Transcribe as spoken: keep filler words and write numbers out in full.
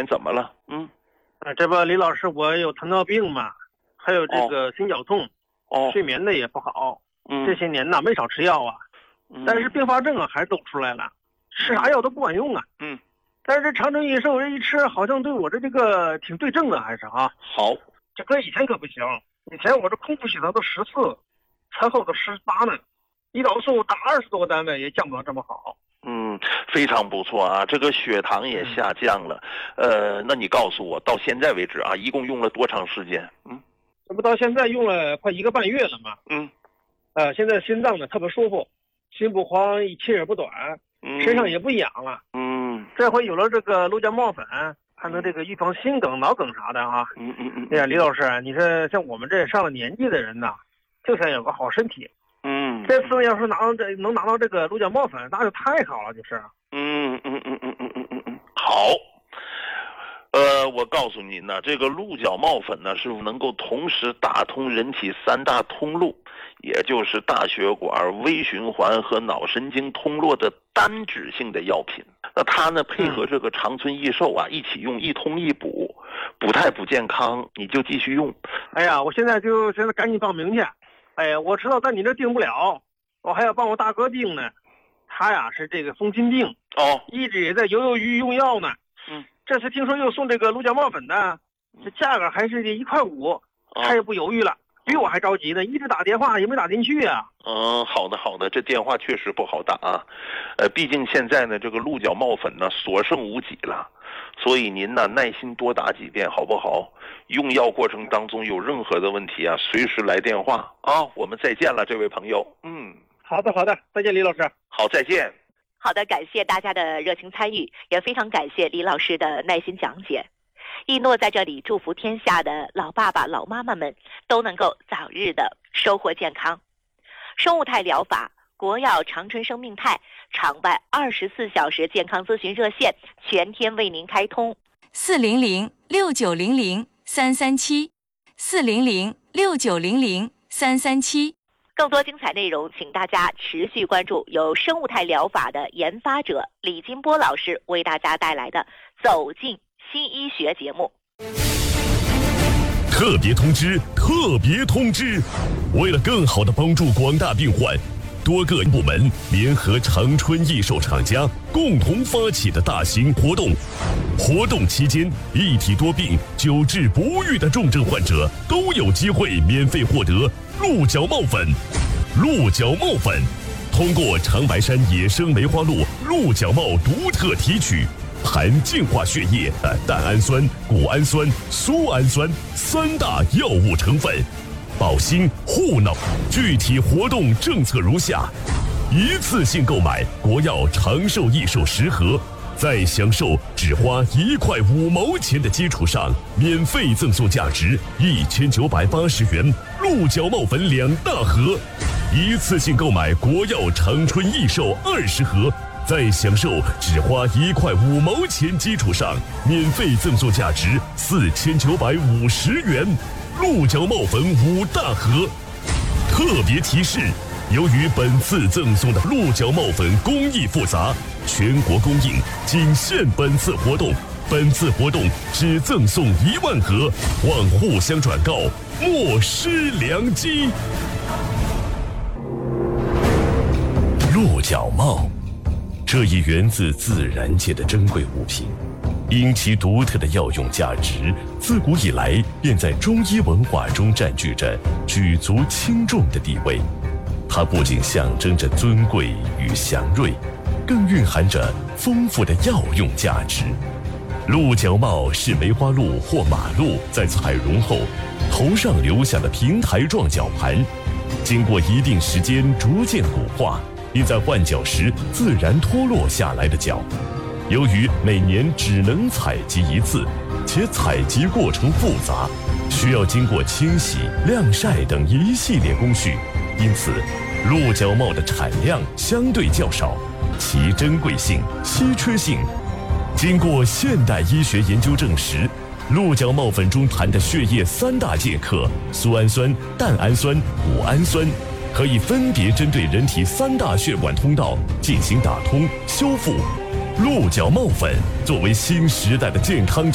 天怎么了？嗯， 啊，这不李老师，我有糖尿病嘛，还有这个心绞痛， 哦， 睡眠的也不好， 嗯， 这些年呢没少吃药啊， 嗯、 但是并发症啊还是都出来了，吃啥药都不管用啊。 嗯， 但是这长春益寿这一吃，好像对我这这个挺对症的，还是啊。 好， 这跟以前可不行，以前我这空腹血糖都十四，餐后都十八呢，胰岛素打二十多个单位也降不了这么好。 嗯，非常不错啊，这个血糖也下降了。嗯、呃，那你告诉我，到现在为止啊，一共用了多长时间？嗯， 这不到现在用了快一个半月了嘛。 嗯， 呃，现在心脏呢特别舒服，心不慌，气也不短， 嗯、 身上也不痒了。 嗯， 这回有了这个鹿角茂粉，还能这个预防心梗、脑梗啥的啊。 嗯嗯嗯。 哎呀，李老师，你说像我们这上了年纪的人呐，就想有个好身体。 嗯， 这次要是拿到这能拿到这个鹿角茂粉，那就太好了，就是。 嗯嗯嗯嗯嗯嗯嗯嗯，好。呃，我告诉你呢，这个鹿角茂粉呢是能够同时打通人体三大通路，也就是大血管、微循环和脑神经通络的单指性的药品。那它呢配合这个长春益寿啊，一起用，一通一补，补太补健康，你就继续用。 哎呀，我现在就现在赶紧报名去。哎呀，我知道在你这订不了，我还要帮我大哥订呢。他呀是这个风心病哦， 一直也在犹犹豫豫用药呢。 嗯， 这次听说又送这个鹿角茂粉的，这价格还是一块五，他也不犹豫了，比我还着急呢，一直打电话也没打进去啊。 嗯，好的好的，这电话确实不好打啊。呃，毕竟现在呢，这个鹿角茂粉呢所剩无几了，所以您呢耐心多打几遍好不好？用药过程当中有任何的问题啊，随时来电话啊。我们再见了，这位朋友。嗯， 好的好的，再见李老师。 好，再见。 好的，感谢大家的热情参与，也非常感谢李老师的耐心讲解。一诺在这里祝福天下的老爸爸老妈妈们都能够早日的收获健康。生物泰疗法国药长春生命泰场外二十四小时健康咨询热线全天为您开通， 四零零六九零零三三七，四零零六九零零三三七。 更多精彩内容，请大家持续关注由生物泰疗法的研发者李金波老师为大家带来的《走进新医学》节目。 特别通知，特别通知！为了更好地帮助广大病患，多个部门联合长春益寿厂家共同发起的大型活动。活动期间，一体多病、久治不愈的重症患者都有机会免费获得鹿角茂粉。鹿角茂粉通过长白山野生梅花鹿鹿角茂独特提取，含净化血液的蛋氨酸、谷氨酸、苏氨酸三大药物成分，保心护脑。具体活动政策如下：一次性购买国药长寿益寿十盒，在享受只花一块五毛钱的基础上，免费赠送价值一千九百八十元鹿角茂粉两大盒；一次性购买国药长春益寿二十盒，在享受只花一块五毛钱基础上，免费赠送价值四千九百五十元鹿角茂粉五大盒。特别提示：由于本次赠送的鹿角茂粉工艺复杂，全国供应仅限本次活动，本次活动只赠送一万盒，望互相转告，莫失良机。鹿角茂，这一源自自然界的珍贵物品，因其独特的药用价值，自古以来便在中医文化中占据着举足轻重的地位。它不仅象征着尊贵与祥瑞，更蕴含着丰富的药用价值。鹿角茂是梅花鹿或马鹿在采茸后头上留下的平台状角盘，经过一定时间逐渐骨化，并在换角时自然脱落下来的角。由于每年只能采集一次，且采集过程复杂，需要经过清洗、晾晒等一系列工序，因此鹿角茂的产量相对较少，其珍贵性、稀缺性经过现代医学研究证实，鹿角茂粉中含的血液三大介克苏氨酸、蛋氨酸、谷氨酸，可以分别针对人体三大血管通道进行打通修复。鹿角茂粉作为新时代的健康